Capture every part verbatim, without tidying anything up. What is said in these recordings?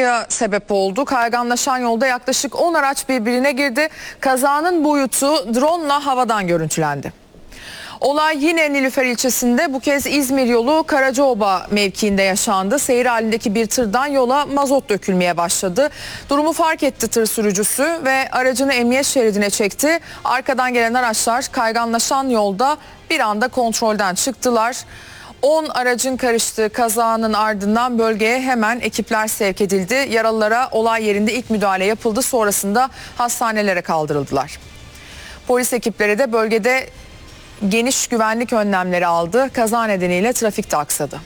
kazaya sebep oldu. Kayganlaşan yolda yaklaşık on araç birbirine girdi. Kazanın boyutu drone'la havadan görüntülendi. Olay yine Nilüfer ilçesinde, bu kez İzmir yolu Karacaoba mevkiinde yaşandı. Seyir halindeki bir tırdan yola mazot dökülmeye başladı. Durumu fark etti tır sürücüsü ve aracını emniyet şeridine çekti. Arkadan gelen araçlar kayganlaşan yolda bir anda kontrolden çıktılar. on aracın karıştığı kazanın ardından bölgeye hemen ekipler sevk edildi. Yaralılara olay yerinde ilk müdahale yapıldı. Sonrasında hastanelere kaldırıldılar. Polis ekipleri de bölgede geniş güvenlik önlemleri aldı. Kaza nedeniyle trafik de aksadı.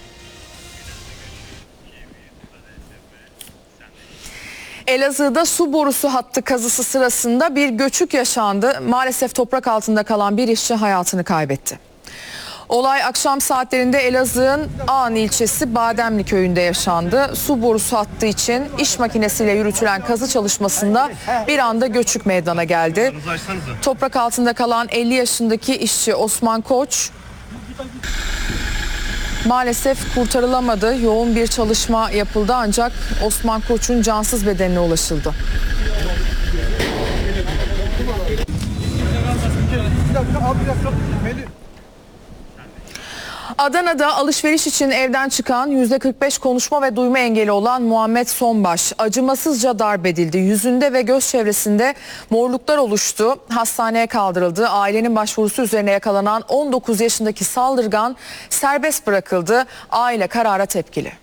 Elazığ'da su borusu hattı kazısı sırasında bir göçük yaşandı. Maalesef toprak altında kalan bir işçi hayatını kaybetti. Olay akşam saatlerinde Elazığ'ın Ağan ilçesi Bademli köyünde yaşandı. Su borusu hattı için iş makinesiyle yürütülen kazı çalışmasında bir anda göçük meydana geldi. Toprak altında kalan elli yaşındaki işçi Osman Koç maalesef kurtarılamadı. Yoğun bir çalışma yapıldı ancak Osman Koç'un cansız bedenine ulaşıldı. Adana'da alışveriş için evden çıkan yüzde kırk beş konuşma ve duyma engeli olan Muhammed Sonbaş acımasızca darp edildi. Yüzünde ve göz çevresinde morluklar oluştu. Hastaneye kaldırıldı. Ailenin başvurusu üzerine yakalanan on dokuz yaşındaki saldırgan serbest bırakıldı. Aile karara tepkili.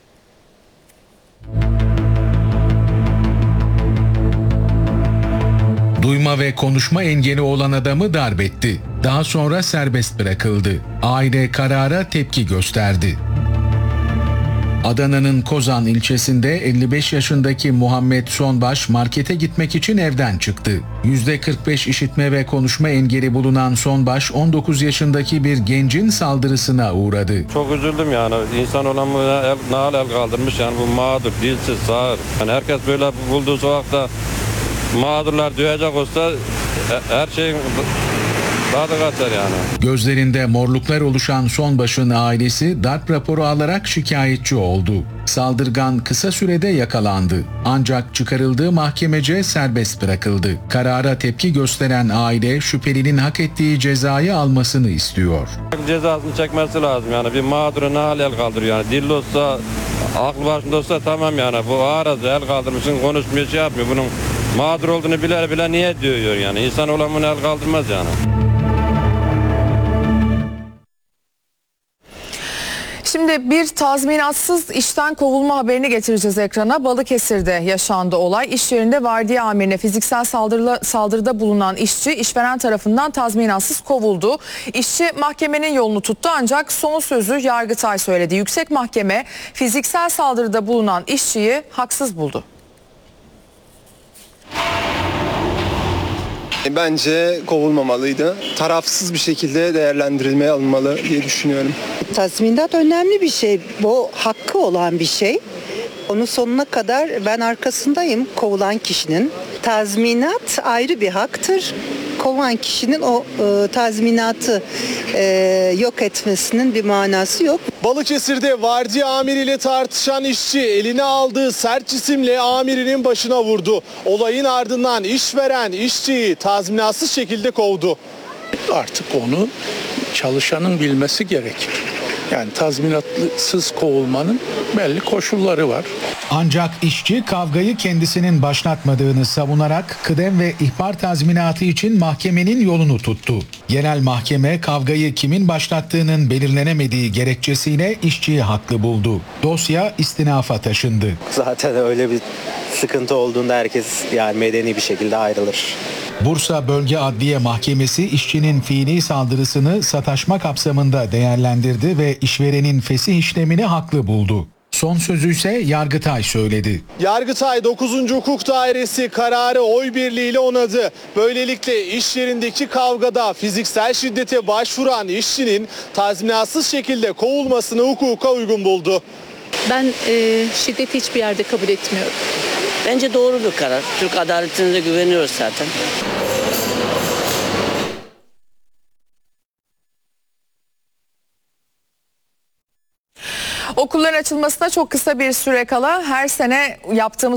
Duyma ve konuşma engeli olan adamı darp etti. Daha sonra serbest bırakıldı. Aile karara tepki gösterdi. Adana'nın Kozan ilçesinde elli beş yaşındaki Muhammed Sonbaş markete gitmek için evden çıktı. yüzde kırk beş işitme ve konuşma engeli bulunan Sonbaş on dokuz yaşındaki bir gencin saldırısına uğradı. Çok üzüldüm yani. İnsan olan bu el, nal el kaldırmış yani, bu mağdur, dilsiz, sağır. Yani herkes böyle bulduğu sokakta mağdurlar duyacak olsa her şeyin tadı kaçar yani. Gözlerinde morluklar oluşan Sonbaş'ın ailesi darp raporu alarak şikayetçi oldu. Saldırgan kısa sürede yakalandı. Ancak çıkarıldığı mahkemece serbest bırakıldı. Karara tepki gösteren aile şüphelinin hak ettiği cezayı almasını istiyor. Cezasını çekmesi lazım yani. Bir mağduru ne hal el kaldırıyor yani. Dilli olsa, aklı başında olsa tamam yani. Bu ağır el kaldırmışsın, konuşmuyor, şey yapmıyor. Bunun mağdur olduğunu bile bile niye diyor yani. İnsan olan bunu el kaldırmaz yani. Şimdi bir tazminatsız işten kovulma haberini getireceğiz ekrana. Balıkesir'de yaşandı olay. İş yerinde vardiya amirine fiziksel saldırıda, saldırıda bulunan işçi işveren tarafından tazminatsız kovuldu. İşçi mahkemenin yolunu tuttu ancak son sözü Yargıtay söyledi. Yüksek Mahkeme fiziksel saldırıda bulunan işçiyi haksız buldu. Bence kovulmamalıydı. Tarafsız bir şekilde değerlendirilmeye alınmalı diye düşünüyorum. Tazminat önemli bir şey. Bu hakkı olan bir şey. Onun sonuna kadar ben arkasındayım kovulan kişinin. Tazminat ayrı bir haktır. Kovan kişinin o e, tazminatı e, yok etmesinin bir manası yok. Balıkesir'de vardiya amiriyle tartışan işçi eline aldığı sert cisimle amirinin başına vurdu. Olayın ardından işveren işçiyi tazminatsız şekilde kovdu. Artık onu çalışanın bilmesi gerekir. Yani tazminatsız kovulmanın belli koşulları var. Ancak işçi kavgayı kendisinin başlatmadığını savunarak kıdem ve ihbar tazminatı için mahkemenin yolunu tuttu. Genel mahkeme kavgayı kimin başlattığının belirlenemediği gerekçesiyle işçiyi haklı buldu. Dosya istinafa taşındı. Zaten öyle bir sıkıntı olduğunda herkes yani medeni bir şekilde ayrılır. Bursa Bölge Adliye Mahkemesi işçinin fiili saldırısını sataşma kapsamında değerlendirdi ve işverenin fesih işlemini haklı buldu. Son sözü ise Yargıtay söyledi. Yargıtay dokuzuncu Hukuk Dairesi kararı oy birliğiyle onadı. Böylelikle iş yerindeki kavgada fiziksel şiddete başvuran işçinin tazminatsız şekilde kovulmasını hukuka uygun buldu. Ben e, şiddeti hiçbir yerde kabul etmiyorum. Bence doğru bir karar. Türk adaletine de güveniyoruz zaten. Okulların açılmasına çok kısa bir süre kala her sene yaptığımız